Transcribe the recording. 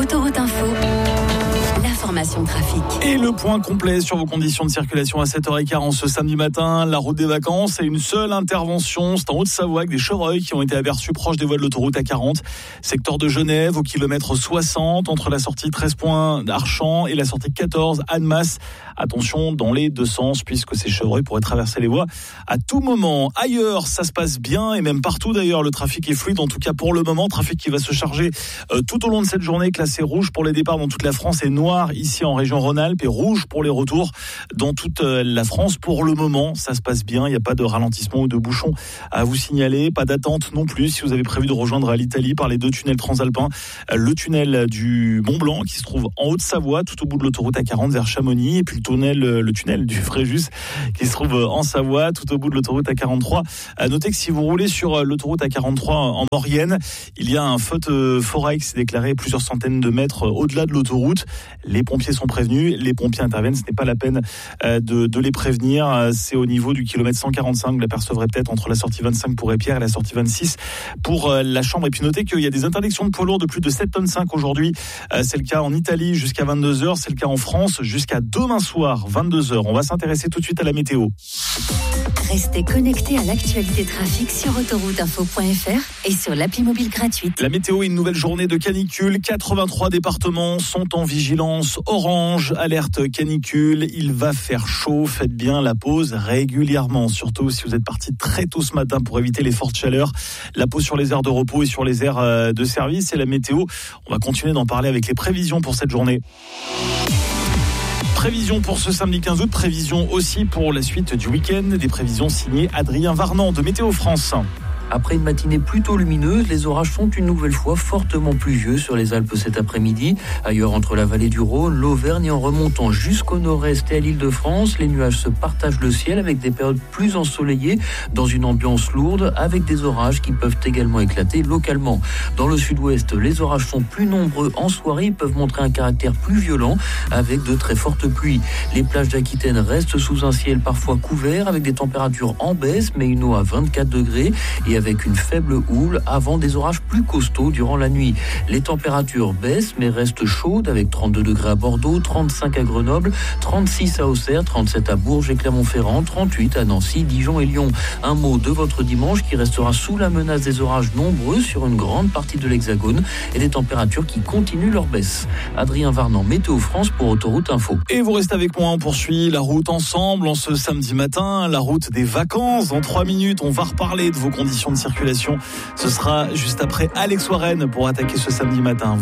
Autoroute Info, l'information trafic. Et le point complet sur vos conditions de circulation à 7h15 ce samedi matin. La route des vacances, et une seule intervention, c'est en Haute-Savoie avec des chevreuils qui ont été aperçus proches des voies de l'autoroute A40. Secteur de Genève au kilomètre 60 entre la sortie 13 points d'Archamps et la sortie 14 Annemasse. Attention dans les deux sens puisque ces chevreuils pourraient traverser les voies à tout moment. Ailleurs, ça se passe bien et même partout d'ailleurs, le trafic est fluide. En tout cas pour le moment, trafic qui va se charger tout au long de cette journée, classé rouge pour les départs dans toute la France et noir ici en région Rhône-Alpes et rouge pour les retours dans toute la France. Pour le moment, ça se passe bien. Il n'y a pas de ralentissement ou de bouchon à vous signaler. Pas d'attente non plus si vous avez prévu de rejoindre l'Italie par les deux tunnels transalpins. Le tunnel du Mont-Blanc qui se trouve en Haute-Savoie, tout au bout de l'autoroute A40 vers Chamonix. Et puis le tunnel du Fréjus qui se trouve en Savoie, tout au bout de l'autoroute A43. À noter que si vous roulez sur l'autoroute A43 en Maurienne, il y a un feu de forêt qui s'est déclaré plusieurs centaines de mètres au-delà de l'autoroute. Les pompiers sont prévenus, les pompiers interviennent, ce n'est pas la peine de les prévenir. C'est au niveau du kilomètre 145, vous l'apercevrez peut-être entre la sortie 25 pour Épierre et la sortie 26 pour la Chambre. Et puis notez qu'il y a des interdictions de poids lourds de plus de 7,5 tonnes aujourd'hui. C'est le cas en Italie jusqu'à 22h, c'est le cas en France jusqu'à demain soir 22h. On va s'intéresser tout de suite à la météo. Restez connectés à l'actualité trafic sur autorouteinfo.fr et sur l'appli mobile gratuite. La météo, une nouvelle journée de canicule. 83 départements sont en vigilance orange, alerte canicule. Il va faire chaud, faites bien la pause régulièrement. Surtout si vous êtes parti très tôt ce matin pour éviter les fortes chaleurs. La pause sur les aires de repos et sur les aires de service. Et la météo, on va continuer d'en parler avec les prévisions pour cette journée. Prévision pour ce samedi 15 août, prévision aussi pour la suite du week-end, des prévisions signées Adrien Varnant de Météo France. Après une matinée plutôt lumineuse, les orages sont une nouvelle fois fortement pluvieux sur les Alpes cet après-midi. Ailleurs, entre la vallée du Rhône, l'Auvergne et en remontant jusqu'au nord-est et à l'Île-de-France, les nuages se partagent le ciel avec des périodes plus ensoleillées dans une ambiance lourde avec des orages qui peuvent également éclater localement. Dans le sud-ouest, les orages sont plus nombreux en soirée, ils peuvent montrer un caractère plus violent avec de très fortes pluies. Les plages d'Aquitaine restent sous un ciel parfois couvert avec des températures en baisse mais une eau à 24 degrés et avec une faible houle avant des orages plus costauds durant la nuit. Les températures baissent mais restent chaudes avec 32 degrés à Bordeaux, 35 à Grenoble, 36 à Auxerre, 37 à Bourges et Clermont-Ferrand, 38 à Nancy, Dijon et Lyon. Un mot de votre dimanche qui restera sous la menace des orages nombreux sur une grande partie de l'Hexagone et des températures qui continuent leur baisse. Adrien Varnant, Météo France pour Autoroute Info. Et vous restez avec moi, on poursuit la route ensemble en ce samedi matin, la route des vacances. Dans 3 minutes, on va reparler de vos conditions de circulation. Ce sera juste après Alex Warren pour attaquer ce samedi matin.